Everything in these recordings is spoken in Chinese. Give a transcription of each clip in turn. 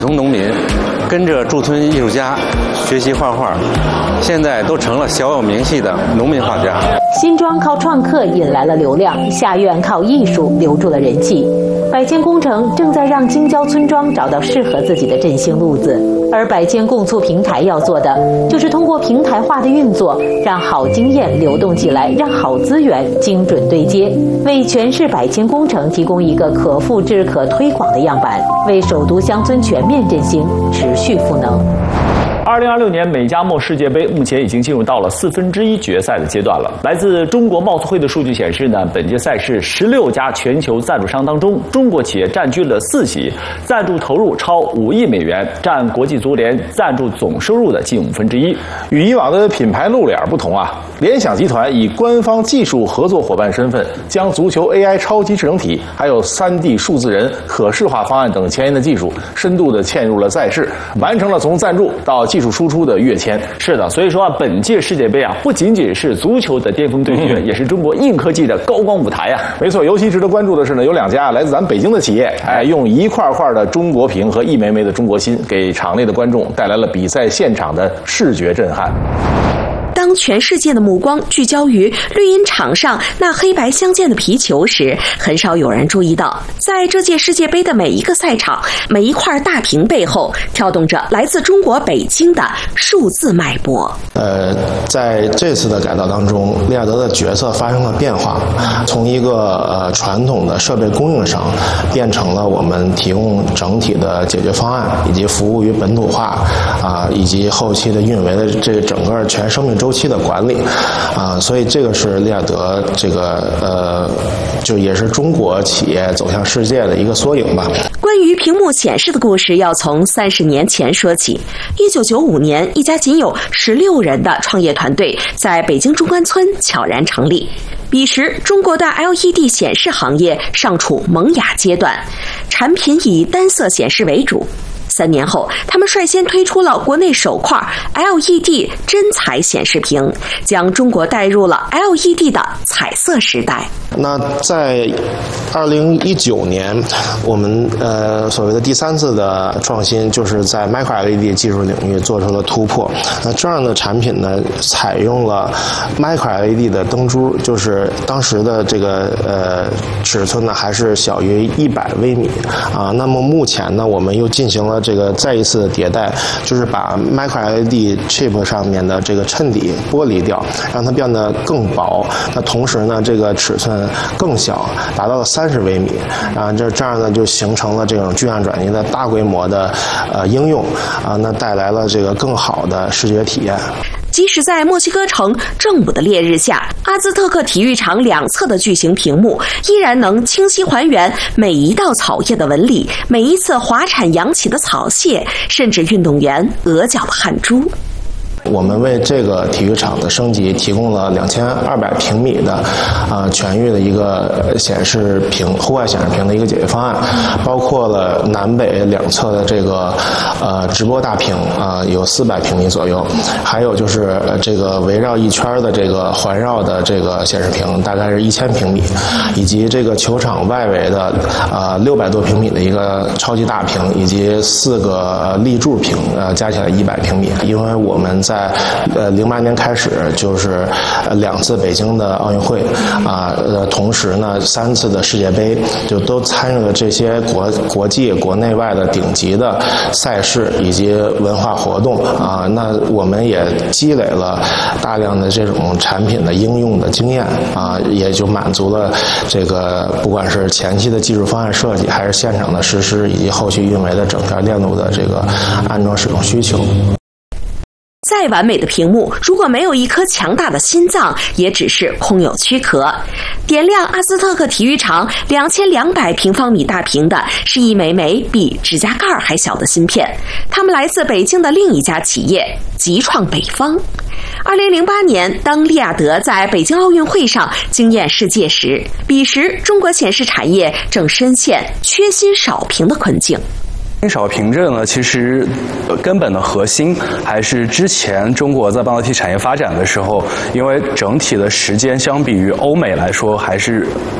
从农民跟着驻村艺术家学习画画，现在都成了小有名气的农民画家。 新庄靠创客引来了流量，下院靠艺术留住了人气。百间工程正在让京郊村庄找到适合自己的振兴路子，而百间共促平台要做的，就是通过平台化的运作，让好经验流动起来，让好资源精准对接，为全市百间工程提供一个可复制、可推广的样板，为首都乡村全面振兴持续赋能。 2026年美加墨世界杯目前已经进入到了1/4决赛的阶段了。来自中国贸促会的数据显示呢，本届赛事16家全球赞助商当中，中国企业占据了4席，赞助投入超5亿美元，占国际足联赞助总收入的近1/5。 与以往的品牌露脸不同啊，联想集团以官方技术合作伙伴身份，将足球 AI 超级智能体，还有3D 数字人、可视化方案等前沿的技术，深度的嵌入了赛事，完成了从赞助到技术输出的跃迁。 是的，所以说本届世界杯啊，不仅仅是足球的巅峰对决，也是中国硬科技的高光舞台啊。 没错，尤其值得关注的是呢，有2家来自咱们北京的企业，用一块块的中国屏和一枚枚的中国心，给场内的观众带来了比赛现场的视觉震撼。 当全世界的目光聚焦于绿茵场上那黑白相间的皮球时，很少有人注意到，在这届世界杯的每一个赛场、每一块大屏背后，跳动着来自中国北京的数字脉搏。 在这次的改造当中，利雅得的角色发生了变化，从一个传统的设备供应商，变成了我们提供整体的解决方案，以及服务于本土化以及后期的运维的这个整个全生命周期的管理所以这个是利雅得这个就也是中国企业走向世界的一个缩影吧。 关于屏幕显示的故事要从30年前说起。1995年，一家仅有16人的创业团队在北京中关村悄然成立。彼时，中国的 LED 显示行业尚处萌芽阶段，产品以单色显示为主。3年后，他们率先推出了国内首块 LED 真彩显示屏，将中国带入了 LED 的彩色时代。 那在2019年，我们所谓的第3次的创新，就是在 Micro LED 技术领域做出了突破。那这样的产品呢，采用了 Micro LED 的灯珠，就是当时的这个尺寸呢还是小于100微米那么目前呢，我们又进行了这个再一次的迭代，就是把 Micro LED chip 上面的这个衬底剥离掉，让它变得更薄。那同时呢，这个尺寸更小，达到了30微米，这样呢就形成了这种巨量转移的大规模的应用那带来了这个更好的视觉体验。 即使在墨西哥城正午的烈日下，阿兹特克体育场两侧的巨型屏幕依然能清晰还原每一道草叶的纹理，每一次滑铲扬起的草屑，甚至运动员额角的汗珠。 我们为这个体育场的升级提供了2200平米的全域的一个显示屏、户外显示屏的一个解决方案，包括了南北两侧的这个直播大屏有400平米左右，还有就是这个围绕一圈的这个环绕的这个显示屏大概是1000平米，以及这个球场外围的600多平米的一个超级大屏，以及4个立柱屏加起来100平米。因为我们在08年开始就是2次北京的奥运会同时呢3次的世界杯，就都参与了这些国际国内外的顶级的赛事以及文化活动那我们也积累了大量的这种产品的应用的经验也就满足了这个不管是前期的技术方案设计，还是现场的实施，以及后续运维的整条链路的这个安装使用需求。 再完美的屏幕，如果没有一颗强大的心脏，也只是空有躯壳。点亮阿兹特克体育场2200平方米大屏的是一枚枚比指甲盖还小的芯片，它们来自北京的另一家企业极创北方。2008年，当利雅得在北京奥运会上惊艳世界时，彼时中国显示产业正深陷缺芯少屏的困境。 少屏这呢，其实根本的核心还是之前中国在半导体产业发展的时候，因为整体的时间相比于欧美来说还是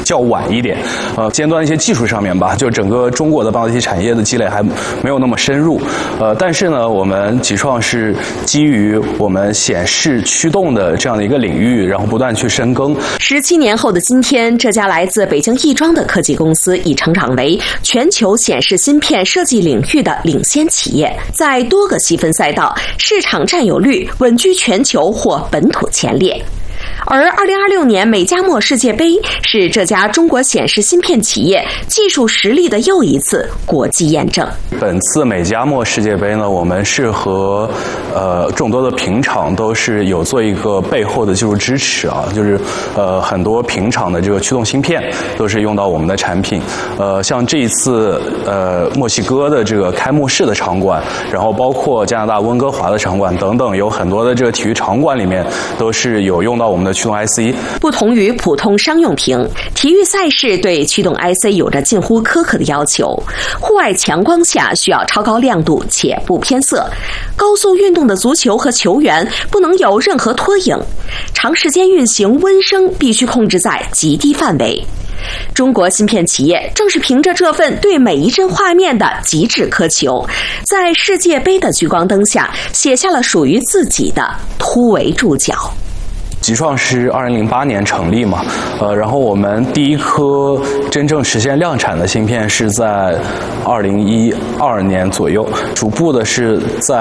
较晚一点。尖端一些技术上面吧，就整个中国的半导体产业的积累还没有那么深入。但是呢，我们集创是基于我们显示驱动的这样的一个领域，然后不断去深耕。 17年后的今天，这家来自北京亦庄的科技公司已成长为全球显示芯片设计领域的领先企业，在多个细分赛道市场占有率稳居全球或本土前列。而2026年美加墨世界杯是这家中国显示芯片企业技术实力的又一次国际验证。 本次美加墨世界杯呢，我们是和众多的屏厂都是有做一个背后的技术支持啊，就是很多屏厂的这个驱动芯片都是用到我们的产品。像这一次墨西哥的这个开幕式的场馆，然后包括加拿大温哥华的场馆等等，有很多的这个体育场馆里面都是有用到我们的驱动 IC。 不同于普通商用屏，体育赛事对驱动 IC 有着近乎苛刻的要求。户外强光下需要超高亮度且不偏色，高速运动的足球和球员不能有任何拖影，长时间运行温升必须控制在极低范围。中国芯片企业正是凭着这份对每一帧画面的极致苛求，在世界杯的聚光灯下写下了属于自己的突围注脚。 集创是2008年成立嘛，然后我们第一颗真正实现量产的芯片是在2012年左右，逐步的是在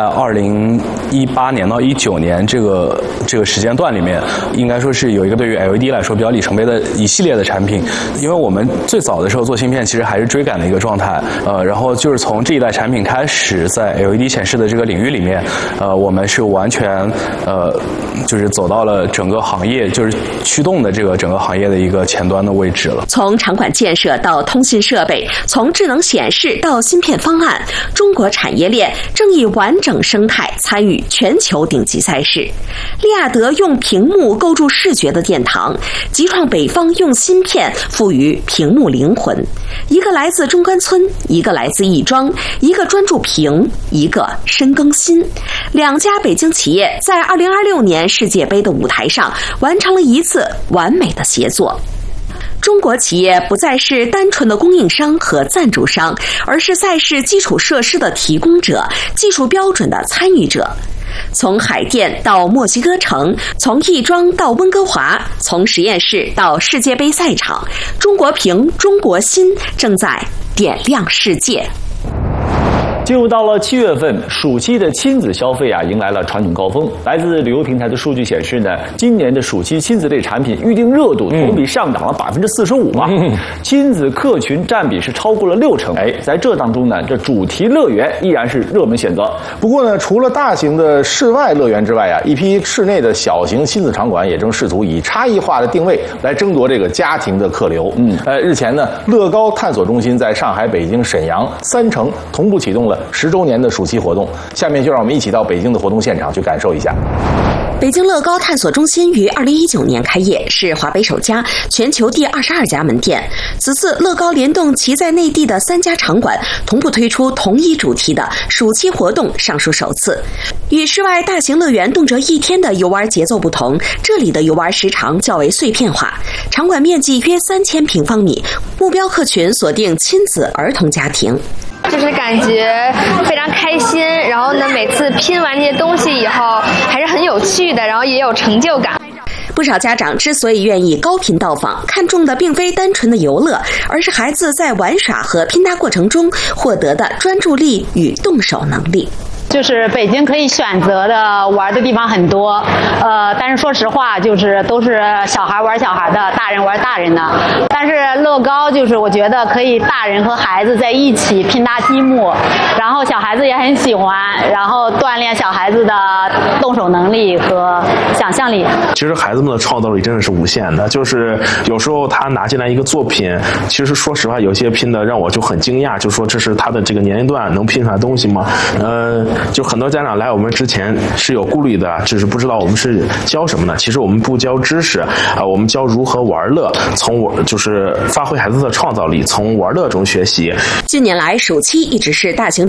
2018年到19年这个时间段里面，应该说是有一个对于 LED 来说比较里程碑的一系列的产品。因为我们最早的时候做芯片其实还是追赶的一个状态，然后就是从这一代产品开始，在 LED 显示的这个领域里面，我们是完全就是走到了整个行业，就是驱动的这个整个行业的一个前端的位置了。 从场馆建设到通信设备，从智能显示到芯片方案，中国产业链正以完整生态参与全球顶级赛事。利亚德用屏幕构筑视觉的殿堂，集创北方用芯片赋予屏幕灵魂。一个来自中关村，一个来自亦庄，一个专注屏，一个深耕芯。两家北京企业在2026年世界杯的舞台上完成了一次完美的协作。中国企业不再是单纯的供应商和赞助商，而是赛事基础设施的提供者，技术标准的参与者。从海淀到墨西哥城，从亦庄到温哥华，从实验室到世界杯赛场，中国屏、中国芯正在点亮世界。 进入到了7月份，暑期的亲子消费迎来了传统高峰。来自旅游平台的数据显示呢，今年的暑期亲子类产品预订热度同比上涨了45%嘛，亲子客群占比是超过了60%。在这当中呢，这主题乐园依然是热门选择。 不过呢，除了大型的室外乐园之外一批室内的小型亲子场馆也正试图以差异化的定位来争夺这个家庭的客流。日前呢，乐高探索中心在上海、北京、沈阳3城同步启动了10周年的暑期活动。下面就让我们一起到北京的活动现场去感受一下。 北京乐高探索中心于2019年开业，是华北首家、全球第22家门店。此次乐高联动其在内地的3家场馆，同步推出同一主题的暑期活动，尚属首次。与室外大型乐园动辄1天的游玩节奏不同，这里的游玩时长较为碎片化，场馆面积约3000平方米，目标客群锁定亲子儿童家庭。 就是感觉非常开心，然后呢，每次拼完这些东西以后还是很有趣的，然后也有成就感。 不少家长之所以愿意高频到访，看重的并非单纯的游乐，而是孩子在玩耍和拼搭过程中获得的专注力与动手能力。 就是北京可以选择的玩的地方很多，但是说实话，就是都是小孩玩小孩的，大人玩大人的。但是乐高就是我觉得可以大人和孩子在一起拼搭积木，然后小孩子也很喜欢，然后锻炼小孩子的动手能力和想象力。 其实孩子们的创造力真的是无限的，就是有时候他拿进来一个作品，其实说实话，有些拼的让我就很惊讶，就说这是他的这个年龄段能拼出来东西吗？就很多家长来我们之前是有顾虑的，只是不知道我们是教什么呢？其实我们不教知识我们教如何玩乐，就是发挥孩子的创造力，从玩乐中学习。 近年来，暑期一直是大型主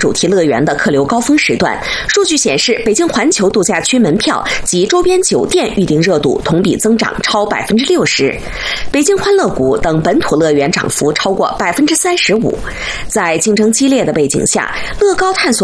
主题乐园的客流高峰时段。数据显示，北京环球度假区门票及周边酒店预订热度同比增长超60%，北京欢乐谷等本土乐园涨幅超过35%。在竞争激烈的背景下，乐高探索